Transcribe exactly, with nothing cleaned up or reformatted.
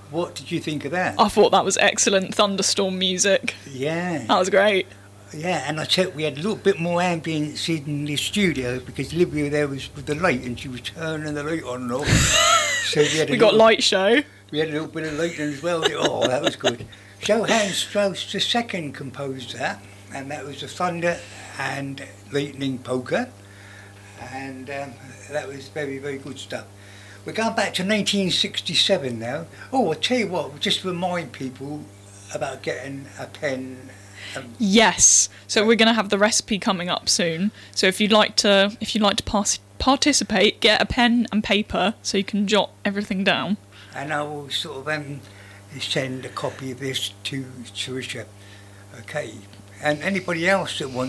What did you think of that? I thought that was excellent thunderstorm music. Yeah. That was great. Yeah, and I said we had a little bit more ambience in the studio because Olivia there was with the light and she was turning the light on and off. So we had a We got little, light show. We had a little bit of lighting as well. Oh, that was good. Johann Strauss the second composed that, and that was the Thunder and Lightning Polka, and um, that was very, very good stuff. We're going back to nineteen sixty-seven now. Oh, I'll tell you what, just remind people about getting a pen. Um, Yes. So we're going to have the recipe coming up soon. So if you'd like to, if you'd like to pass, participate, get a pen and paper so you can jot everything down. and I will sort of um, send a copy of this to Tricia. Okay. And anybody else that wants